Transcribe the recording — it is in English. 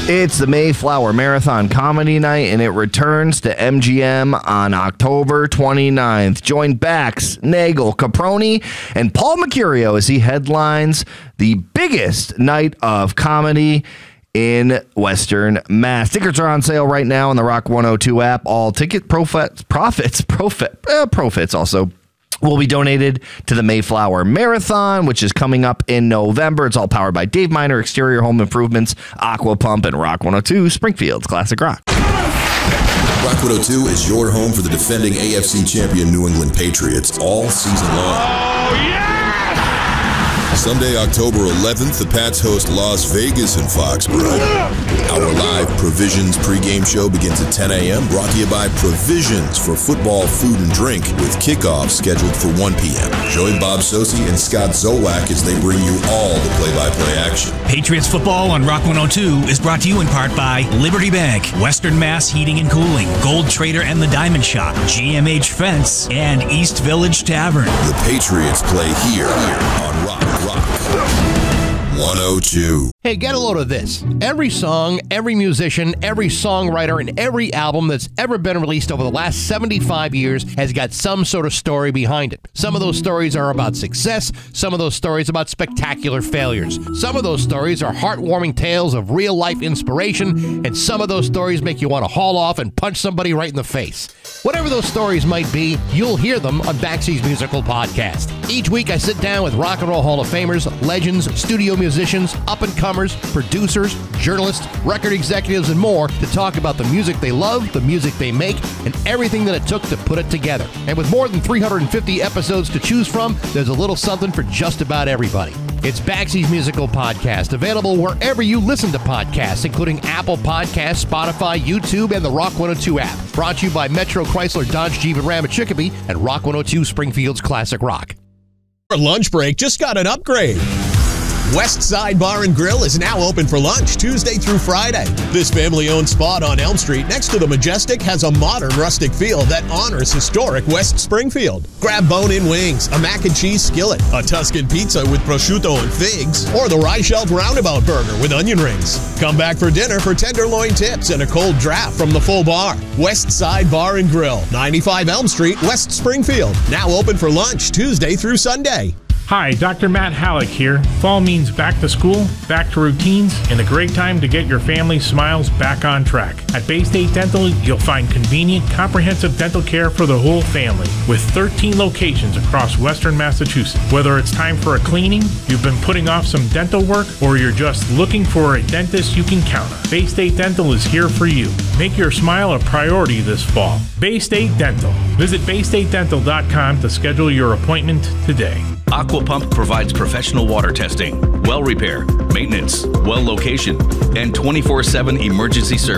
It's the Mayflower Marathon Comedy Night, and it returns to MGM on October 29th. Join Bax, Nagel, Caproni, and Paul Mercurio as he headlines the biggest night of comedy in Western Mass. Tickets are on sale right now on the Rock 102 app. All ticket profits also will be donated to the Mayflower Marathon, which is coming up in November. It's all powered by Dave Miner, Exterior Home Improvements, Aqua Pump, and Rock 102, Springfield's Classic Rock. Rock 102 is your home for the defending AFC champion New England Patriots all season long. Oh, yeah! Sunday, October 11th, the Pats host Las Vegas in Foxborough. Our live Provisions pregame show begins at 10 a.m., brought to you by Provisions for football, food, and drink, with kickoff scheduled for 1 p.m. Join Bob Sosi and Scott Zolak as they bring you all the play-by-play action. Patriots football on Rock 102 is brought to you in part by Liberty Bank, Western Mass Heating and Cooling, Gold Trader and the Diamond Shop, GMH Fence, and East Village Tavern. The Patriots play here on Rock 102. Hey, get a load of this. Every song, every musician, every songwriter, and every album that's ever been released over the last 75 years has got some sort of story behind it. Some of those stories are about success, some of those stories about spectacular failures. Some of those stories are heartwarming tales of real-life inspiration, and some of those stories make you want to haul off and punch somebody right in the face. Whatever those stories might be, you'll hear them on Baxi's Musical Podcast. Each week I sit down with Rock and Roll Hall of Famers, legends, studio musicians, up-and-comers, producers, journalists, record executives, and more to talk about the music they love, the music they make, and everything that it took to put it together. And with more than 350 episodes to choose from, there's a little something for just about everybody. It's Baxi's Musical Podcast, available wherever you listen to podcasts, including Apple Podcasts, Spotify, YouTube, and the Rock 102 app. Brought to you by Metro Chrysler Dodge Jeep and Ram at Chicopee and Rock 102 Springfield's Classic Rock. Our lunch break just got an upgrade. West Side Bar and Grill is now open for lunch Tuesday through Friday. This family-owned spot on Elm Street next to the Majestic has a modern rustic feel that honors historic West Springfield. Grab bone-in wings, a mac and cheese skillet, a Tuscan pizza with prosciutto and figs, or the Reichelt Roundabout Burger with onion rings. Come back for dinner for tenderloin tips and a cold draft from the full bar. West Side Bar and Grill, 95 Elm Street, West Springfield. Now open for lunch Tuesday through Sunday. Hi, Dr. Matt Halleck here. Fall means back to school, back to routines, and a great time to get your family's smiles back on track. At Bay State Dental, you'll find convenient, comprehensive dental care for the whole family, with 13 locations across Western Massachusetts. Whether it's time for a cleaning, you've been putting off some dental work, or you're just looking for a dentist you can count on, Bay State Dental is here for you. Make your smile a priority this fall. Bay State Dental. Visit baystatedental.com to schedule your appointment today. Aqua Pump provides professional water testing, well repair, maintenance, well location, and 24/7 emergency service.